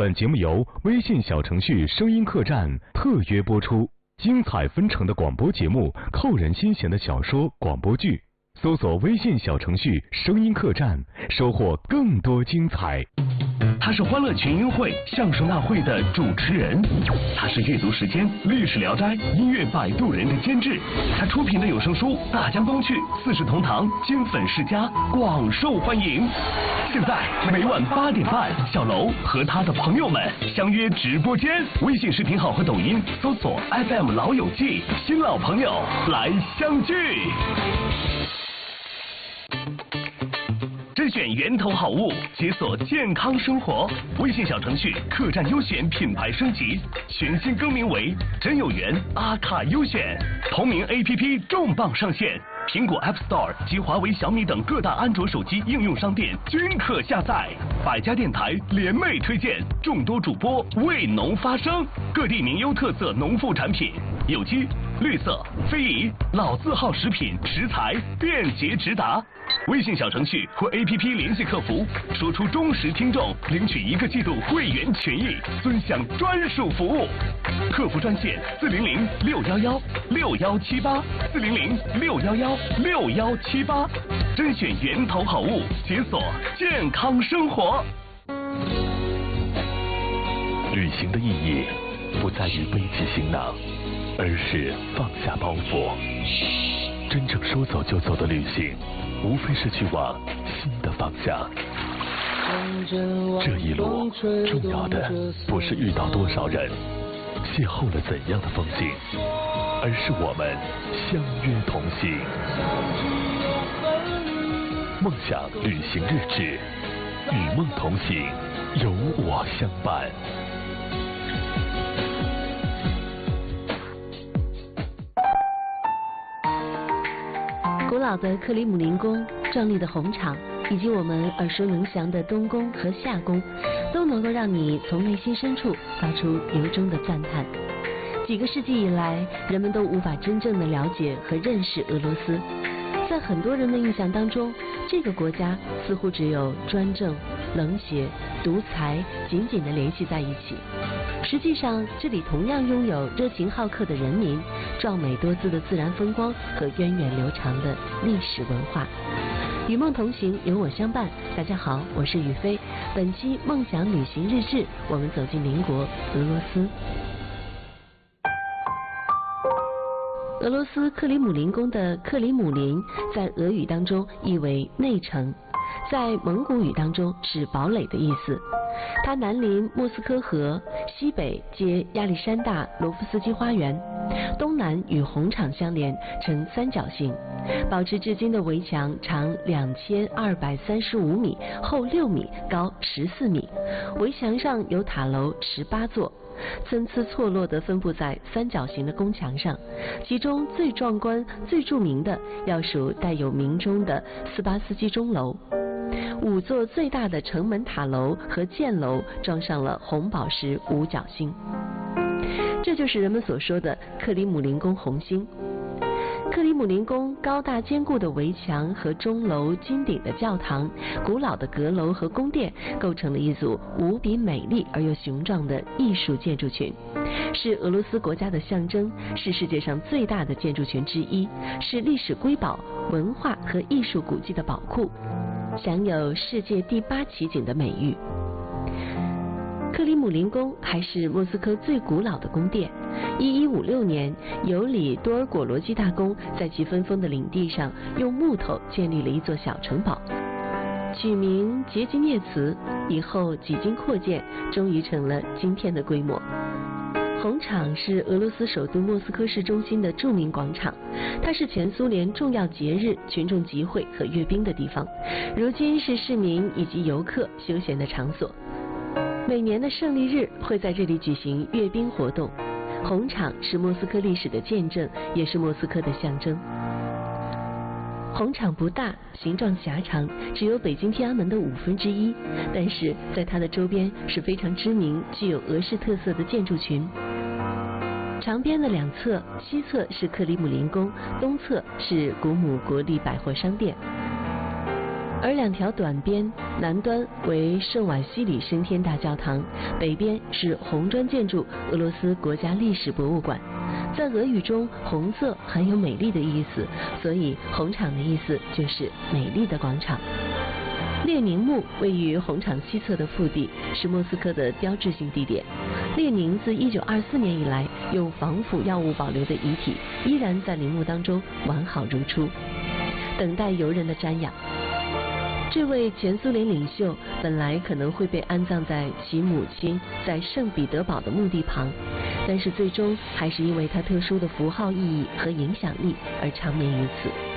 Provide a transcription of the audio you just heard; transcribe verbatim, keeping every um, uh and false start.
本节目由微信小程序声音客栈特约播出，精彩纷呈的广播节目，扣人心弦的小说广播剧，搜索微信小程序声音客栈，收获更多精彩。 他是欢乐群英会相声大会的主持人，他是阅读时间历史聊斋音乐摆渡人的监制，他出品的有声书《大江东去》四世同堂金粉世家广受欢迎。现在每晚八点半，小楼和他的朋友们相约直播间，微信视频号和抖音搜索 F M 老友记，新老朋友来相聚。甄选源头好物，解锁健康生活。微信小程序客栈优选品牌升级，全新更名为真有缘阿卡优选。同名 A P P 重磅上线，苹果 App Store 及华为、小米等各大安卓手机应用商店均可下载。百家电台联袂推荐，众多主播为农发声，各地名优特色农副产品，有机、绿色、非遗、老字号食品食材便捷直达。微信小程序或 A P P 联系客服，说出忠实听众，领取一个季度会员权益，尊享专属服务。客服专线四零零六幺幺六幺七八四零零六幺幺六幺七八，甄选源头好物，解锁健康生活。 旅行的意义不在于背起行囊，而是放下包袱。真正说走就走的旅行，无非是去往新的方向。这一路重要的不是遇到多少人，邂逅了怎样的风景，而是我们相约同行。梦想旅行日志，与梦同行，有我相伴。 古老的克里姆林宫、壮丽的红场，以及我们耳熟能详的东宫和夏宫，都能够让你从内心深处发出由衷的赞叹。几个世纪以来，人们都无法真正的了解和认识俄罗斯。在很多人的印象当中，这个国家似乎只有专政、冷血、独裁紧紧地联系在一起。实际上，这里同样拥有热情好客的人民、壮美多姿的自然风光和源远流长的历史文化。与梦同行，有我相伴。大家好，我是雨飞。本期梦想旅行日志，我们走进邻国俄罗斯。俄罗斯克里姆林宫的克里姆林在俄语当中意为内城，在蒙古语当中是堡垒的意思。它南临莫斯科河，西北接亚历山大罗夫斯基花园，东南与红场相连，呈三角形，保持至今的围墙长两千二百三十五米，厚六米，高十四米。围墙上有塔楼十八座，参差错落地分布在三角形的宫墙上，其中最壮观、最著名的要数带有名钟的斯巴斯基钟楼。五座最大的城门塔楼和箭楼装上了红宝石五角星，这就是人们所说的克里姆林宫红星。克里姆林宫高大坚固的围墙和钟楼、金顶的教堂、古老的阁楼和宫殿，构成了一组无比美丽而又雄壮的艺术建筑群，是俄罗斯国家的象征，是世界上最大的建筑群之一，是历史瑰宝、文化和艺术古迹的宝库，享有世界第八奇景的美誉。克里姆林宫还是莫斯科最古老的宫殿。一一五六年，尤里多尔果罗基大公在其分封的领地上用木头建立了一座小城堡，取名杰吉涅茨，以后几经扩建，终于成了今天的规模。红场是俄罗斯首都莫斯科市中心的著名广场，它是前苏联重要节日、群众集会和阅兵的地方，如今是市民以及游客休闲的场所。每年的胜利日会在这里举行阅兵活动。红场是莫斯科历史的见证，也是莫斯科的象征。红场不大，形状狭长，只有北京天安门的五分之一，但是在它的周边是非常知名、具有俄式特色的建筑群。长边的两侧，西侧是克里姆林宫，东侧是古姆国立百货商店。 而两条短边，南端为圣瓦西里升天大教堂，北边是红砖建筑俄罗斯国家历史博物馆。在俄语中，红色含有美丽的意思，所以红场的意思就是美丽的广场。列宁墓位于红场西侧的腹地，是莫斯科的标志性地点。列宁自一九二四年以来用防腐药物保留的遗体，依然在陵墓当中完好如初，等待游人的瞻仰。这位前苏联领袖本来可能会被安葬在其母亲在圣彼得堡的墓地旁，但是最终还是因为他特殊的符号意义和影响力而长眠于此。